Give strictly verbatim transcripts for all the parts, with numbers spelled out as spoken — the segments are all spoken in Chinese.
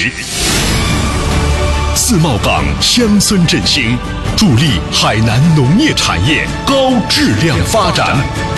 实。自贸港乡村振兴，助力海南农业产业高质量发展。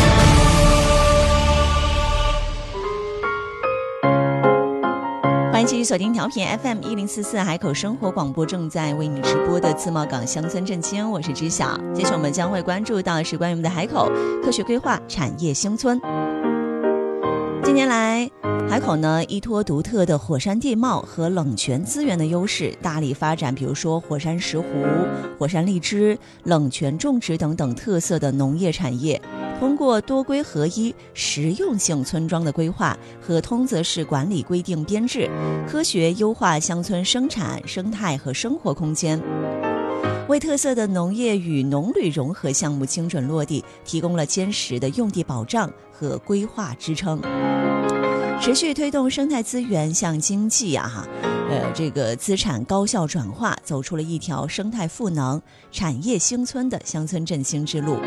欢迎继续锁定调频 F M 一零四四海口生活广播，正在为你直播的自贸港乡村振兴，我是知晓。接着我们将会关注到是关于我们的海口科学规划产业兴村。近年来，海口呢依托独特的火山地貌和冷泉资源的优势，大力发展比如说火山石斛、火山荔枝、冷泉种植等等特色的农业产业。通过多规合一、实用性村庄的规划和通则式管理规定编制，科学优化乡村生产、生态和生活空间，为特色的农业与农旅融合项目精准落地提供了坚实的用地保障和规划支撑。持续推动生态资源向经济啊哈，呃，这个资产高效转化，走出了一条生态赋能、产业兴村的乡村振兴之路。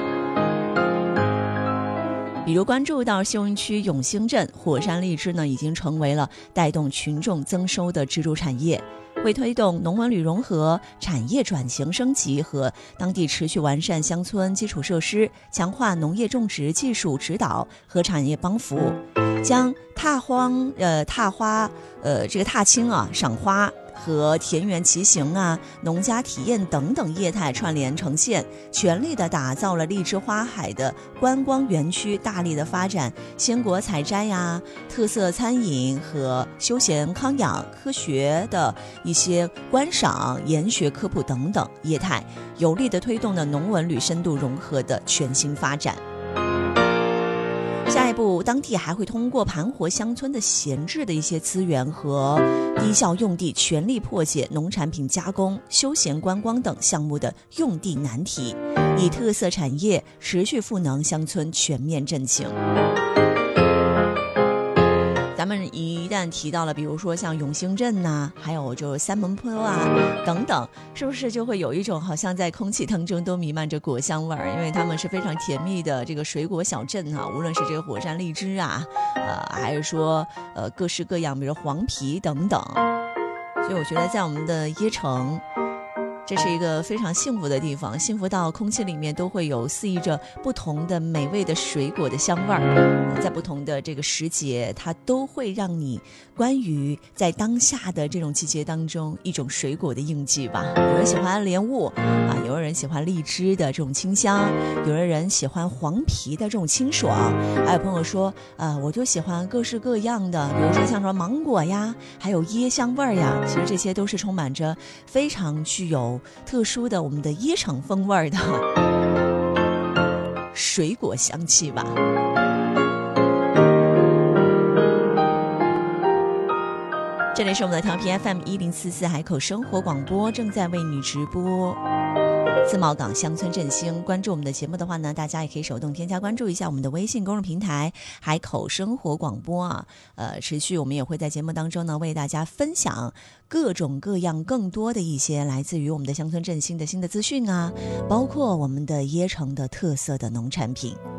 比如关注到秀英区永兴镇火山荔枝呢，已经成为了带动群众增收的支柱产业，为推动农文旅融合、产业转型升级和当地持续完善乡村基础设施，强化农业种植技术指导和产业帮扶，将踏荒呃踏花呃这个踏青啊、赏花和田园骑行啊、农家体验等等业态串联呈现，全力的打造了荔枝花海的观光园区，大力的发展鲜果采摘呀、啊、特色餐饮和休闲康养、科学的一些观赏、研学科普等等业态，有力的推动了农文旅深度融合的全新发展。下一步，当地还会通过盘活乡村的闲置的一些资源和低效用地，全力破解农产品加工、休闲观光等项目的用地难题，以特色产业持续赋能乡村全面振兴。咱们一旦提到了比如说像永兴镇呐、啊，还有就是三门坡啊等等，是不是就会有一种好像在空气当中都弥漫着果香味儿？因为他们是非常甜蜜的这个水果小镇哈、啊，无论是这个火山荔枝啊，呃，还是说呃各式各样，比如黄皮等等。所以我觉得在我们的椰城，这是一个非常幸福的地方，幸福到空气里面都会有肆意着不同的美味的水果的香味儿，在不同的这个时节，它都会让你关于在当下的这种季节当中一种水果的印记吧。有人喜欢莲雾啊，有人喜欢荔枝的这种清香，有的人喜欢黄皮的这种清爽，还有朋友说啊，我就喜欢各式各样的，比如说像说芒果呀，还有椰香味儿呀，其实这些都是充满着非常具有特殊的我们的椰城风味的水果香气吧。这里是我们的调频 F M 一零四四海口生活广播，正在为你直播自贸港乡村振兴。关注我们的节目的话呢，大家也可以手动添加关注一下我们的微信公众平台海口生活广播啊。呃，持续我们也会在节目当中呢为大家分享各种各样更多的一些来自于我们的乡村振兴的新的资讯啊，包括我们的椰城的特色的农产品。